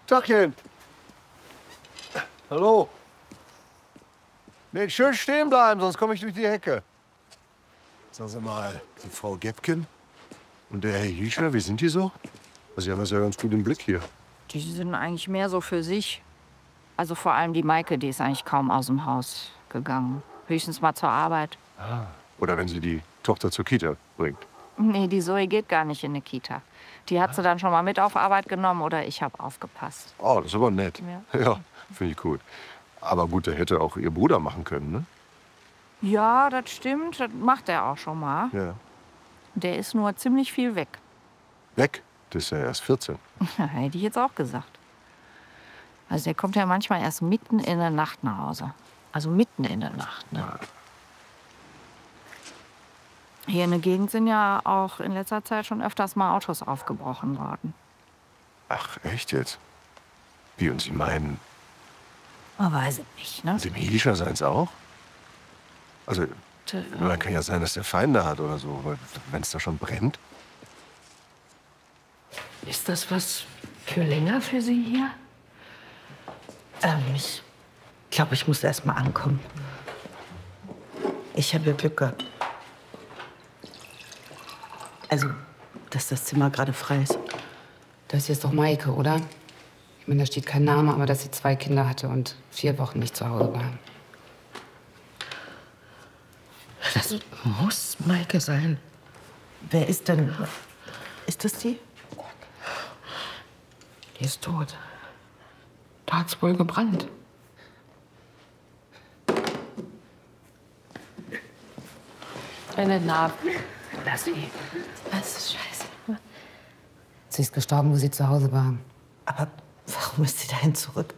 Tachchen. Hallo. Nee, schön stehen bleiben, sonst komme ich durch die Hecke. Sagen Sie mal, die Frau Gebken und der Herr Hiescher, wie sind die so? Also, Sie haben das ja ganz gut im Blick hier. Die sind eigentlich mehr so für sich. Also vor allem die Maike, die ist eigentlich kaum aus dem Haus gegangen. Höchstens mal zur Arbeit. Ah. Oder wenn sie die Tochter zur Kita bringt. Nee, die Zoe geht gar nicht in eine Kita. Die hat sie dann schon mal mit auf Arbeit genommen oder ich habe aufgepasst. Oh, das ist aber nett. Ja, Ja, finde ich gut. Aber gut, der hätte auch ihr Bruder machen können, ne? Ja, das stimmt. Das macht er auch schon mal. Ja. Der ist nur ziemlich viel weg. Weg? Das ist ja erst 14. Ja, hätte ich jetzt auch gesagt. Also der kommt ja manchmal erst mitten in der Nacht nach Hause. Also mitten in der Nacht, ne? Hier in der Gegend sind ja auch in letzter Zeit schon öfters mal Autos aufgebrochen worden. Ach, echt jetzt? Wie, und Sie meinen, Man weiß es nicht, ne? dem Hiescher seien's auch? Also, man kann ja sein, dass der Feinde hat oder so, wenn es da schon brennt. Ist das was für länger für Sie hier? Ich glaube, ich muss erst mal ankommen. Ich habe ja Glück gehabt. Also, dass das Zimmer gerade frei ist. Das hier ist doch Maike, oder? Ich meine, da steht kein Name, aber dass sie 2 Kinder hatte und 4 Wochen nicht zu Hause war. Das muss Maike sein. Wer ist denn? Ist das die? Die ist tot. Da hat's wohl gebrannt. Eine Narbe. Lass sie. Das ist scheiße. Sie ist gestorben, wo sie zu Hause war. Aber warum ist sie dahin zurück?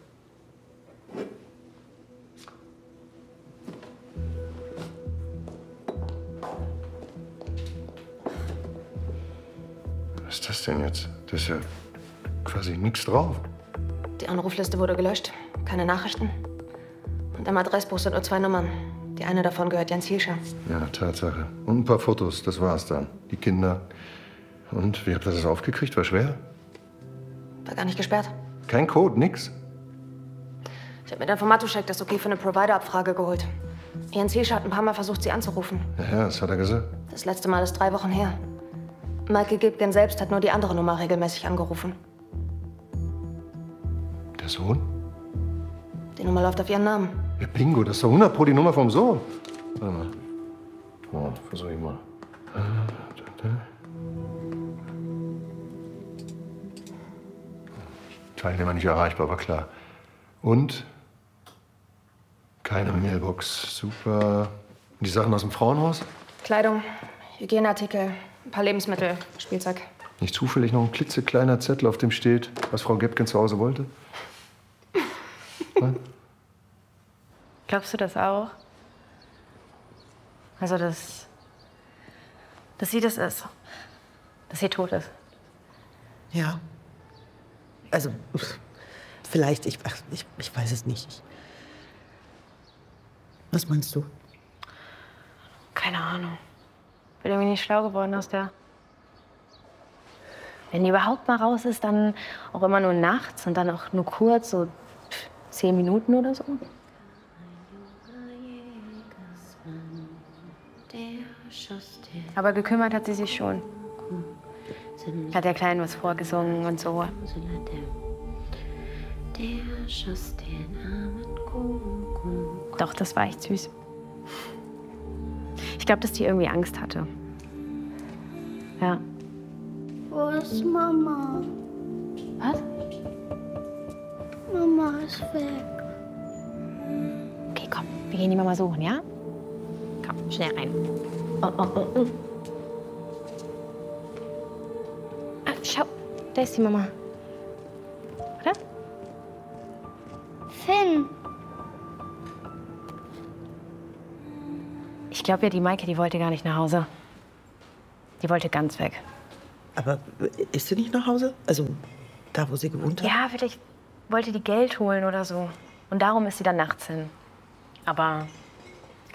Was ist das denn jetzt? Das ist ja quasi nichts drauf. Die Anrufliste wurde gelöscht. Keine Nachrichten. Und im Adressbuch sind nur 2 Nummern. Die eine davon gehört Jens Hiescher. Ja, Tatsache. Und ein paar Fotos, das war's dann. Die Kinder. Und wie habt ihr das aufgekriegt? War schwer? War gar nicht gesperrt. Kein Code, nix? Ich habe mit Informatocheck das Okay für eine Provider-Abfrage geholt. Jens Hiescher hat ein paar Mal versucht, sie anzurufen. Ja, das hat er gesagt. Das letzte Mal ist 3 Wochen her. Maike Gebgen selbst hat nur die andere Nummer regelmäßig angerufen. Der Sohn? Die Nummer läuft auf ihren Namen. Ja, Bingo, das ist doch 100 Pro die Nummer vom Sohn. Warte mal. Oh, versuch ich mal. Teilnehmer nicht erreichbar, war klar. Und? Keine Mailbox. Super. Und die Sachen aus dem Frauenhaus? Kleidung, Hygieneartikel, ein paar Lebensmittel, Spielzeug. Nicht zufällig noch ein klitzekleiner Zettel, auf dem steht, was Frau Gebken zu Hause wollte? Glaubst du das auch? Also, dass sie das ist. Dass sie tot ist. Ja. Also, vielleicht, ich weiß es nicht. Was meinst du? Keine Ahnung. Bin irgendwie nicht schlau geworden aus der. Wenn die überhaupt mal raus ist, dann auch immer nur nachts und dann auch nur kurz, so 10 Minuten oder so. Aber gekümmert hat sie sich schon. Hat der Kleinen was vorgesungen und so. Doch, das war echt süß. Ich glaube, dass die irgendwie Angst hatte. Ja. Wo ist Mama? Was? Mama ist weg. Okay, komm, wir gehen die Mama suchen, ja? Komm, schnell rein. Oh. Ah, schau, da ist die Mama. Oder? Finn. Ich glaube ja, die Maike, die wollte gar nicht nach Hause. Die wollte ganz weg. Aber ist sie nicht nach Hause? Also, da, wo sie gewohnt hat? Ja, vielleicht wollte die Geld holen oder so. Und darum ist sie dann nachts hin. Aber